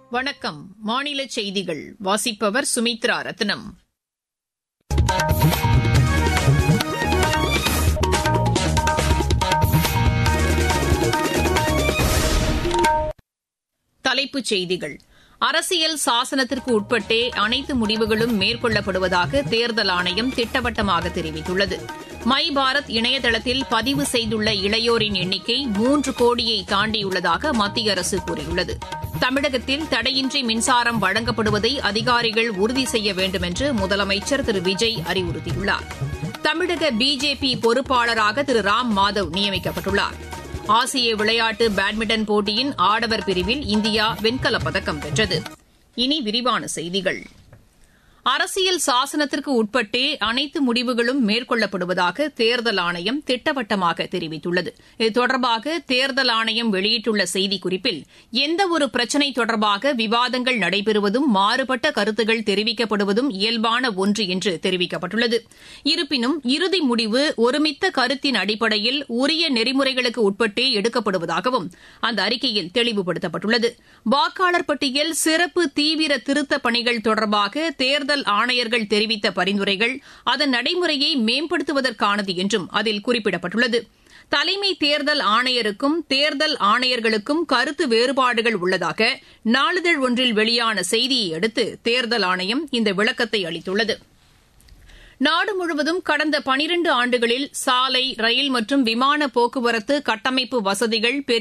வணக்கம். மாநில செய்திகள் வாசிப்பவர் சுமித்ரா ரத்னம். தலைப்புச் செய்திகள். அரசியல் சாசனத்திற்கு உட்பட்டே அனைத்து முடிவுகளும் மேற்கொள்ளப்படுவதாக தேர்தல் ஆணையம் திட்டவட்டமாக தெரிவித்துள்ளது. மை பாரத் இணையதளத்தில் பதிவு செய்துள்ள இளையோரின் எண்ணிக்கை 3 கோடியை தாண்டியுள்ளதாக மத்திய அரசு கூறியுள்ளது. தமிழகத்தில் தடையின்றி மின்சாரம் வழங்கப்படுவதை அதிகாரிகள் உறுதி செய்ய வேண்டும் என்று முதலமைச்சர் திரு விஜய் அறிவுறுத்தியுள்ளார். தமிழக பிஜேபி பொறுப்பாளராக திரு ராம் மாதவ் நியமிக்கப்பட்டுள்ளார். ஆசிய விளையாட்டு பேட்மிண்டன் போட்டியின் ஆடவர் பிரிவில் இந்தியா வெண்கலப் பதக்கம் வென்றது. இனி விரிவான செய்திகள். அரசியல் சாசனத்திற்கு உட்பட்டே அனைத்து முடிவுகளும் மேற்கொள்ளப்படுவதாக தேர்தல் ஆணையம் திட்டவட்டமாக தெரிவித்துள்ளது. இது தொடர்பாக தேர்தல் ஆணையம் வெளியிட்டுள்ள செய்திக்குறிப்பில் எந்தவொரு பிரச்சினை தொடர்பாக விவாதங்கள் நடைபெறுவதும் மாறுபட்ட கருத்துக்கள் தெரிவிக்கப்படுவதும் இயல்பான ஒன்று என்று தெரிவிக்கப்பட்டுள்ளது. இருப்பினும் இறுதி முடிவு ஒருமித்த கருத்தின் அடிப்படையில் உரிய நெறிமுறைகளுக்கு உட்பட்டே எடுக்கப்படுவதாகவும் அந்த அறிக்கையில் தெளிவுபடுத்தப்பட்டுள்ளது. வாக்காளர் பட்டியல் சிறப்பு தீவிர திருத்தப் பணிகள் தொடர்பாக தேர்தல் ஆணையர்கள் தெரிவித்த பரிந்துரைகள் அதன் நடைமுறையை மேம்படுத்துவதற்கானது என்றும் அதில் குறிப்பிடப்பட்டுள்ளது. தலைமை தேர்தல் ஆணையருக்கும் தேர்தல் ஆணையர்களுக்கும் கருத்து வேறுபாடுகள் உள்ளதாக நாளிதழ் ஒன்றில் வெளியான செய்தியை அடுத்து தேர்தல் ஆணையம் இந்த விளக்கத்தை அளித்துள்ளது. நாடு முழுவதும் கடந்த 12 ஆண்டுகளில் சாலை, ரயில் மற்றும் விமான போக்குவரத்து கட்டமைப்பு வசதிகள்